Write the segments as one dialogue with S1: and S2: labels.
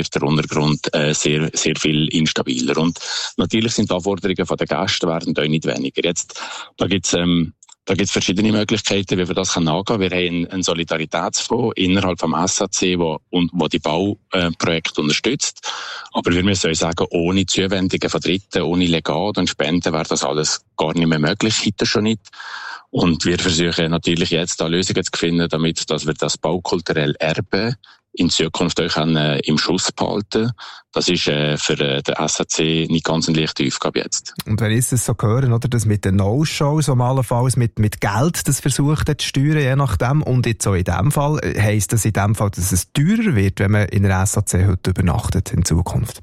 S1: wird der Untergrund sehr, sehr viel instabiler. Und natürlich sind die Anforderungen von den Gästen werden auch nicht weniger. Jetzt, da gibt's verschiedene Möglichkeiten, wie wir das angehen können. Wir haben einen Solidaritätsfonds innerhalb vom SAC, wo die Bauprojekte unterstützt. Aber wir müssen euch sagen, ohne Zuwendungen von Dritten, ohne Legat und Spenden wäre das alles gar nicht mehr möglich, heute schon nicht. Und wir versuchen natürlich jetzt da Lösungen zu finden, damit, dass wir das baukulturelle Erbe in Zukunft auch im Schuss behalten. Das ist für den SAC nicht ganz eine leichte Aufgabe jetzt.
S2: Und wenn ich es so höre, oder, dass mit den No-Shows normalerweise mit Geld das versucht zu steuern, je nachdem, und jetzt auch in dem Fall, heisst das in dem Fall, dass es teurer wird, wenn man in der SAC heute übernachtet in Zukunft?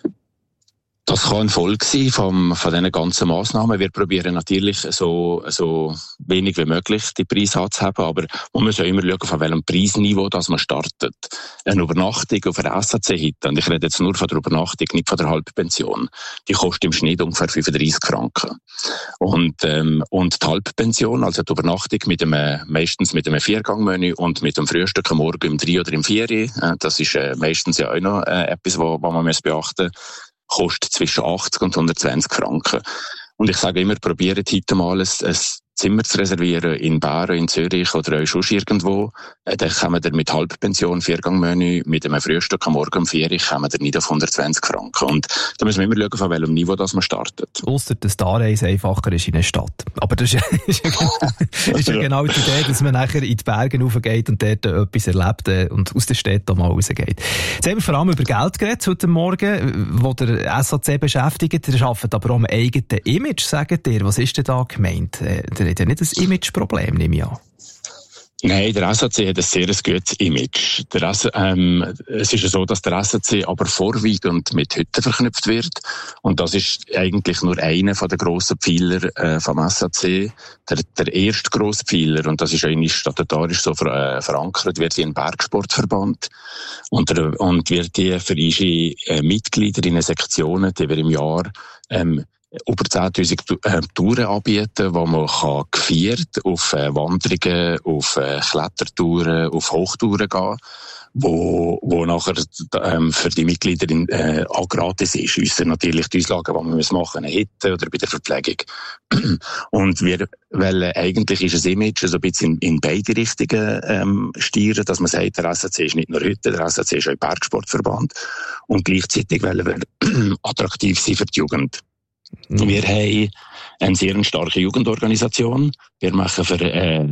S1: Das kann ein Folge sein von diesen ganzen Massnahmen. Wir probieren natürlich so wenig wie möglich die Preise anzuheben, aber man muss ja immer schauen, von welchem Preisniveau das man startet. Eine Übernachtung auf einer SAC heute, und ich rede jetzt nur von der Übernachtung, nicht von der Halbpension, die kostet im Schnitt ungefähr 35 Franken. Und die Halbpension, also die Übernachtung meistens mit einem Viergangmenü und mit dem Frühstück am Morgen im 3 oder im 4, das ist meistens ja auch noch etwas, was man beachten muss, kostet zwischen 80 und 120 Franken. Und ich sage immer, probiert heute mal ein Zimmer zu reservieren in Bären, in Zürich oder auch sonst irgendwo. Dann kommen wir mit Halbpension, Viergangmenü, mit einem Frühstück am Morgen um 4 kommen wir nicht auf 120 Franken. Und da müssen wir immer schauen, von welchem Niveau das man startet.
S2: Ausser, dass die Anreise einfacher ist in eine Stadt. Aber das ist ja genau die Idee, dass man nachher in die Berge raufgeht und dort etwas erlebt und aus der Stadt mal rausgeht. Jetzt haben wir vor allem über Geld geredet heute Morgen, wo der SAC beschäftigt. Ihr arbeitet aber auch am eigenen Image, sagt ihr. Was ist denn da gemeint? Ihr habt ja nicht ein Imageproblem, nehme ich an.
S1: Nein, der SAC hat ein sehr gutes Image. Es ist ja so, dass der SAC aber vorwiegend mit Hütten verknüpft wird. Und das ist eigentlich nur einer der grossen Pfeiler vom SAC. Der erste grosse Pfeiler, und das ist eigentlich statutarisch so verankert, wird ein Bergsportverband. Und wird die für unsere Mitglieder in Sektionen, die wir im Jahr über 10'000 Touren anbieten, wo man geführt auf Wanderungen, auf Klettertouren, auf Hochtouren gehen, wo nachher für die Mitglieder auch gratis ist. Ausser natürlich die Auslagen, die man machen muss, Hütte oder bei der Verpflegung. Und wir wollen eigentlich ist ein Image so ein bisschen in beide Richtungen steuern, dass man sagt, der SAC ist nicht nur Hütte, der SAC ist auch Bergsportverband. Und gleichzeitig wollen wir attraktiv sein für die Jugend. Wir haben eine sehr starke Jugendorganisation. Wir machen für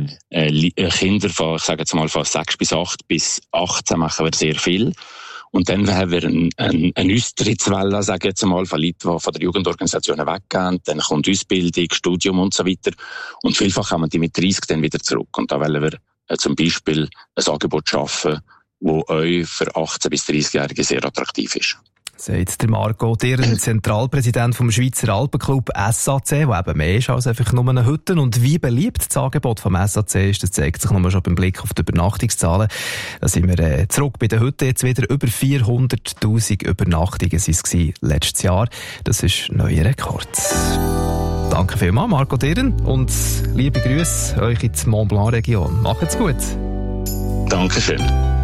S1: Kinder von, ich sage jetzt mal, von 6 bis 8 bis 18 machen wir sehr viel. Und dann haben wir eine Austrittswelle, sage ich jetzt mal, von Leuten, die von der Jugendorganisation weggehen. Dann kommt Ausbildung, Studium und so weiter. Und vielfach kommen die mit 30 dann wieder zurück. Und da wollen wir zum Beispiel ein Angebot schaffen, das euch für 18- bis 30-Jährige sehr attraktiv ist.
S2: Sagt der Marco Dirren, Zentralpräsident vom Schweizer Alpenclub SAC, der eben mehr ist als einfach nur eine Hütte. Und wie beliebt das Angebot vom SAC ist, das zeigt sich nur schon beim Blick auf die Übernachtungszahlen. Da sind wir zurück bei den Hütten jetzt wieder. Über 400'000 Übernachtungen waren es letztes Jahr. Das ist ein neuer Rekord. Danke vielmals, Marco Dirren. Und liebe Grüße euch in die Mont Blanc Region. Macht's gut.
S1: Dankeschön.